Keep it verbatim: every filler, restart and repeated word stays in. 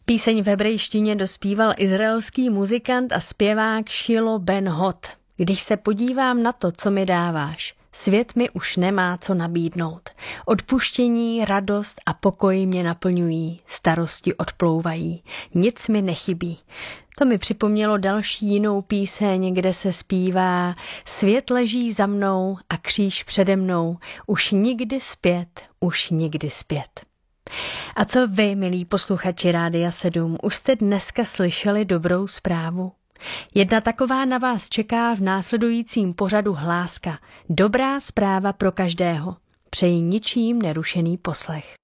Píseň v hebrejštině dospíval izraelský muzikant a zpěvák Shilo Ben Hot. Když se podívám na to, co mi dáváš, svět mi už nemá co nabídnout. Odpuštění, radost a pokoj mě naplňují, starosti odplouvají, nic mi nechybí. To mi připomnělo další jinou píseň, kde se zpívá: svět leží za mnou a kříž přede mnou, už nikdy zpět, už nikdy zpět. A co vy, milí posluchači Rádia sedm, už jste dneska slyšeli dobrou zprávu? Jedna taková na vás čeká v následujícím pořadu Hláska. Dobrá zpráva pro každého. Přeji ničím nerušený poslech.